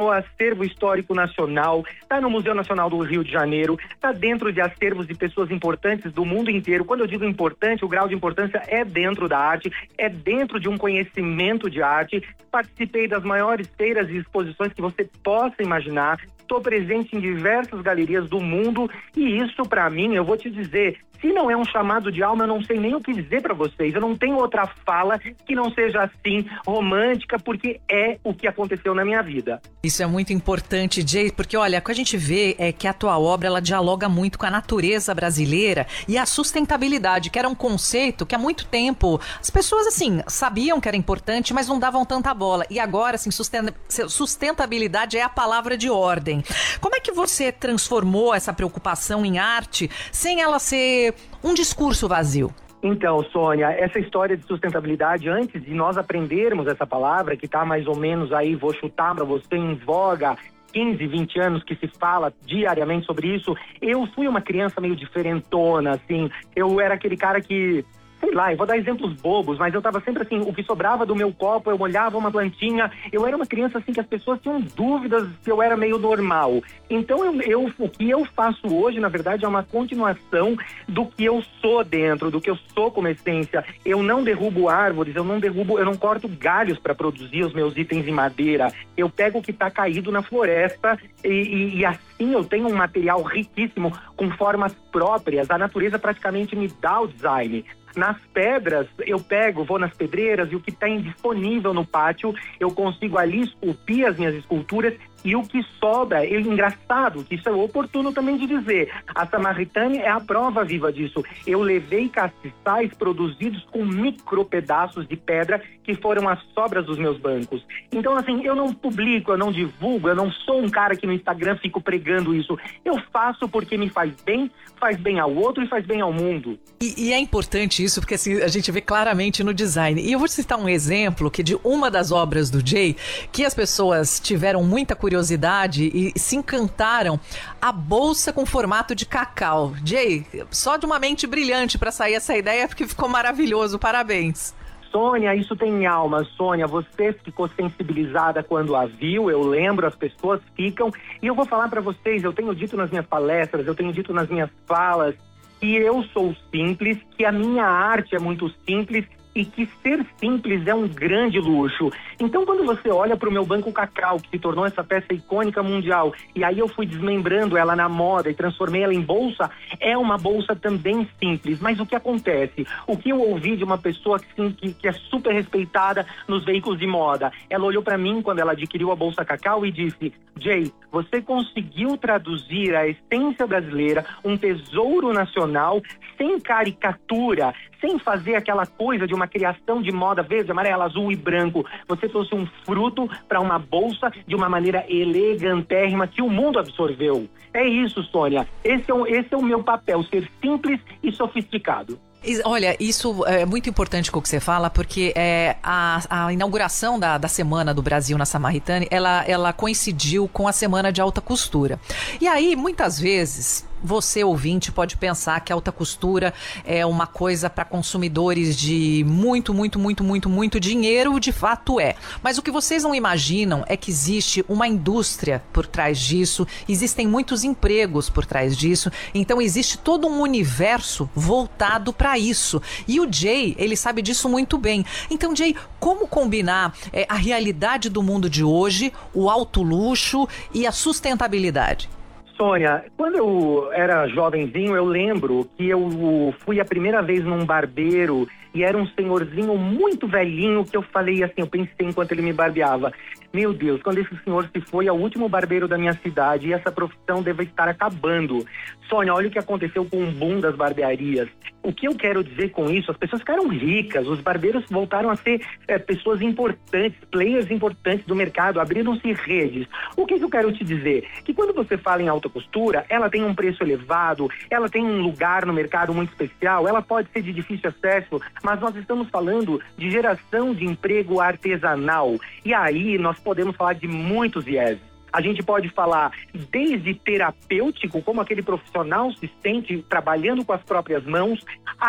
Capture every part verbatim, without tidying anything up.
no acervo histórico nacional, está no Museu Nacional do Rio de Janeiro, está dentro de acervos de pessoas importantes do mundo inteiro. Quando eu digo importante, o grau de importância é dentro da arte, é dentro de um conhecimento de arte. Participei das maiores feiras e exposições que você possa imaginar. Estou presente em diversas galerias do mundo e isso, para mim, eu vou te dizer, se não é um chamado de alma, eu não sei nem o que dizer para vocês. Eu não tenho outra fala que não seja assim, romântica, porque é o que aconteceu na minha vida. Isso é muito importante, Jay, porque olha, o que a gente vê é que a tua obra, ela dialoga muito com a natureza brasileira e a sustentabilidade, que era um conceito que há muito tempo as pessoas, assim, sabiam que era importante, mas não davam tanta bola. E agora, assim, sustentabilidade é a palavra de ordem. Como é que você transformou essa preocupação em arte sem ela ser um discurso vazio? Então, Sônia, essa história de sustentabilidade, antes de nós aprendermos essa palavra, que está mais ou menos aí, vou chutar para você, em voga, quinze, vinte anos que se fala diariamente sobre isso, eu fui uma criança meio diferentona, assim, eu era aquele cara que... sei lá, eu vou dar exemplos bobos, mas eu tava sempre assim, o que sobrava do meu copo, eu molhava uma plantinha, eu era uma criança assim que as pessoas tinham dúvidas se eu era meio normal. Então eu, eu, o que eu faço hoje, na verdade, é uma continuação do que eu sou dentro, do que eu sou como essência. Eu não derrubo árvores, eu não derrubo, eu não corto galhos para produzir os meus itens em madeira. Eu pego o que tá caído na floresta e, e, e assim eu tenho um material riquíssimo, com formas próprias. A natureza praticamente me dá o design. Nas pedras, eu pego, vou nas pedreiras e o que tem disponível no pátio, eu consigo ali esculpir as minhas esculturas e o que sobra, é engraçado, que isso é oportuno também de dizer, a Samaritane é a prova viva disso. Eu levei castiçais produzidos com micro pedaços de pedra que foram as sobras dos meus bancos. Então, assim, eu não publico, eu não divulgo, eu não sou um cara que no Instagram fico pregando isso. Eu faço porque me faz bem, faz bem ao outro e faz bem ao mundo. E, e é importante isso, porque assim, a gente vê claramente no design. E eu vou citar um exemplo que de uma das obras do Jay, que as pessoas tiveram muita curiosidade e se encantaram, a bolsa com formato de cacau. Jay, só de uma mente brilhante para sair essa ideia, porque ficou maravilhoso. Parabéns. Sônia, isso tem alma. Sônia, você ficou sensibilizada quando a viu, eu lembro, as pessoas ficam. E eu vou falar para vocês, eu tenho dito nas minhas palestras, eu tenho dito nas minhas falas, que eu sou simples, que a minha arte é muito simples e que ser simples é um grande luxo. Então, quando você olha para o meu Banco Cacau, que se tornou essa peça icônica mundial, e aí eu fui desmembrando ela na moda e transformei ela em bolsa, é uma bolsa também simples. Mas o que acontece? O que eu ouvi de uma pessoa que, que, que é super respeitada nos veículos de moda? Ela olhou para mim quando ela adquiriu a Bolsa Cacau e disse: Jay, você conseguiu traduzir a essência brasileira, um tesouro nacional, sem caricatura, sem fazer aquela coisa de uma criação de moda verde, amarela, azul e branco. Você trouxe um fruto para uma bolsa de uma maneira elegantérrima que o mundo absorveu. É isso, Sônia. Esse é, o, esse é o meu papel, ser simples e sofisticado. Olha, isso é muito importante com o que você fala, porque é, a, a inauguração da, da Semana do Brasil na Samaritane, ela, ela coincidiu com a Semana de Alta Costura. E aí, muitas vezes, você, ouvinte, pode pensar que a alta costura é uma coisa para consumidores de muito, muito, muito, muito, muito dinheiro, de fato é. Mas o que vocês não imaginam é que existe uma indústria por trás disso, existem muitos empregos por trás disso, então existe todo um universo voltado para isso. E o Jay, ele sabe disso muito bem. Então, Jay, como combinar é, a realidade do mundo de hoje, o alto luxo e a sustentabilidade? Sônia, quando eu era jovenzinho, eu lembro que eu fui a primeira vez num barbeiro e era um senhorzinho muito velhinho que eu falei assim, eu pensei enquanto ele me barbeava: meu Deus, quando esse senhor se foi, é o último barbeiro da minha cidade e essa profissão deve estar acabando. Sônia, olha o que aconteceu com o boom das barbearias. O que eu quero dizer com isso? As pessoas ficaram ricas, os barbeiros voltaram a ser é, pessoas importantes, players importantes do mercado, abriram-se redes. O que, que eu quero te dizer? Que quando você fala em alta costura, ela tem um preço elevado, ela tem um lugar no mercado muito especial, ela pode ser de difícil acesso, mas nós estamos falando de geração de emprego artesanal. E aí nós podemos falar de muitos vieses. A gente pode falar desde terapêutico, como aquele profissional se sente trabalhando com as próprias mãos,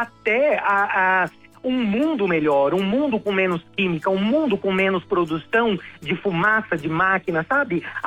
até a, a um mundo melhor, um mundo com menos química, um mundo com menos produção de fumaça, de máquina, sabe?